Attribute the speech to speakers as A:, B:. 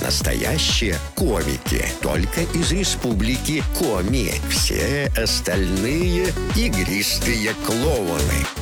A: настоящие комики. Только из республики Коми. Все остальные игристые клоуны.